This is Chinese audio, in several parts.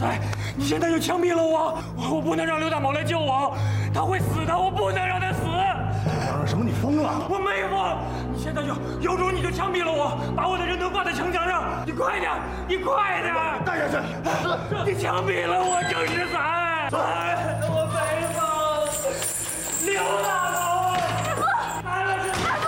才，你现在就枪毙了我！我不能让刘大毛来救我，他会死的，我不能让他死！ 嚷什么？你疯了？ 我没疯！你现在就有种你就枪毙了我，把我的人头挂在城墙上！你快点，你快点！ 带下去！ 你枪毙了我，郑世才！我没疯！刘大毛！二木！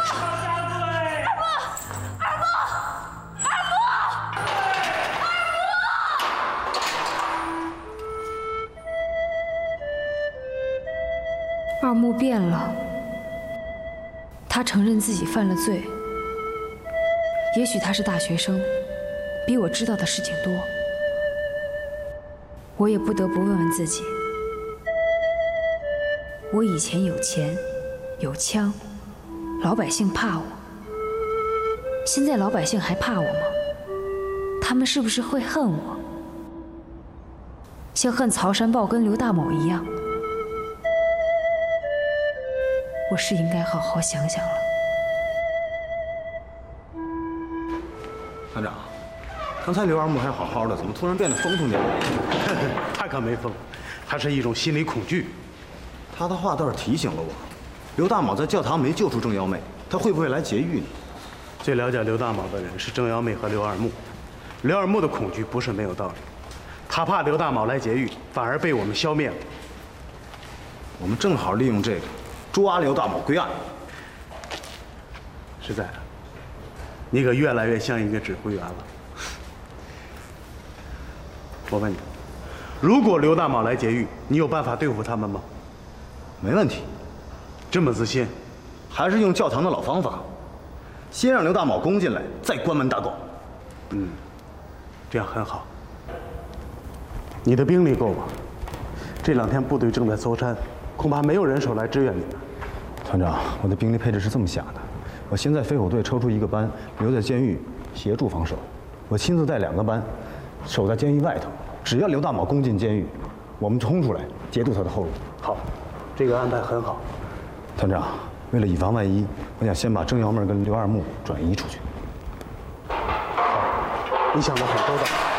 二木变了，他承认自己犯了罪。也许他是大学生，比我知道的事情多。我也不得不问问自己：我以前有钱，有枪，老百姓怕我。现在老百姓还怕我吗？他们是不是会恨我？像恨曹山豹跟刘大某一样？我是应该好好想想了。 团长，刚才刘二木还好好的，怎么突然变得疯疯癫癫？ 他可没疯，他是一种心理恐惧。 他的话倒是提醒了我，刘大卯在教堂没救出郑幺妹，他会不会来劫狱呢？ 最了解刘大卯的人是郑幺妹和刘二木。刘二木的恐惧不是没有道理，他怕刘大卯来劫狱，反而被我们消灭了。 我们正好利用这个抓刘大卯归案。 实在的，你可越来越像一个指挥员了。我问你，如果刘大卯来劫狱，你有办法对付他们吗？ 没问题。 这么自信？ 还是用教堂的老方法，先让刘大卯攻进来，再关门大搞。 这样很好。你的兵力够吗？这2天部队正在搜山，恐怕没有人手来支援你们。 团长，我的兵力配置是这么想的：我先在飞虎队抽出1个班，留在监狱协助防守；我亲自带2个班，守在监狱外头。只要刘大卯攻进监狱，我们冲出来截住他的后路。 好，这个安排很好。 团长，为了以防万一，我想先把郑幺妹跟刘二木转移出去。 好，你想得很周到。